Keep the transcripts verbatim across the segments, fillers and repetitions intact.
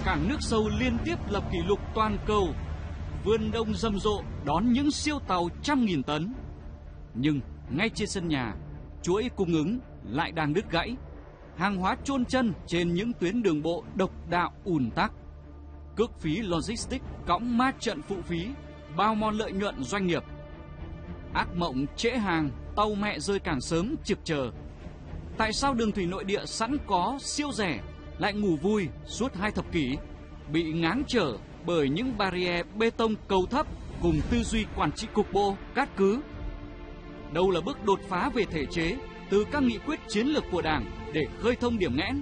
cảng nước sâu liên tiếp lập kỷ lục toàn cầu, vươn đông rầm rộ đón những siêu tàu trăm nghìn tấn. Nhưng ngay trên sân nhà, chuỗi cung ứng lại đang đứt gãy, hàng hóa chôn chân trên những tuyến đường bộ độc đạo ùn tắc. Cước phí logistics cõng ma trận phụ phí, bao mòn lợi nhuận doanh nghiệp. Ác mộng trễ hàng, tàu mẹ rơi càng sớm trực chờ. Tại sao đường thủy nội địa sẵn có siêu rẻ lại ngủ vui suốt hai thập kỷ, bị ngáng trở bởi những barrier bê tông cầu thấp cùng tư duy quản trị cục bộ, cát cứ? Đâu là bước đột phá về thể chế từ các nghị quyết chiến lược của Đảng để khơi thông điểm nghẽn?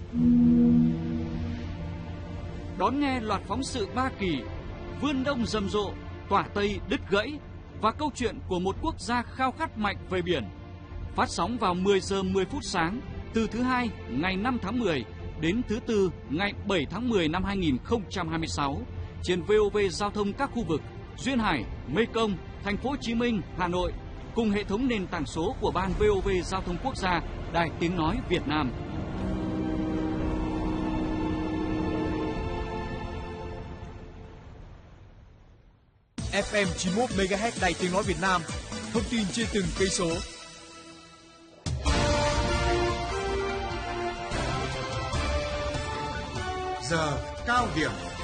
Đón nghe loạt phóng sự ba kỳ, vươn đông rầm rộ, tỏa tây đứt gãy và câu chuyện của một quốc gia khao khát mạnh về biển. Phát sóng vào mười giờ mười phút sáng từ thứ hai ngày năm tháng mười đến thứ tư ngày bảy tháng mười năm hai nghìn không trăm hai mươi sáu trên vê o vê Giao thông các khu vực Duyên Hải, Mê Công, Thành phố Hồ Chí Minh, Hà Nội cùng hệ thống nền tảng số của Ban vê o vê Giao thông Quốc gia, Đài Tiếng nói Việt Nam. ép em chín mươi mốt mê ga héc Đài Tiếng nói Việt Nam, thông tin trên từng cây số. Giờ cao điểm.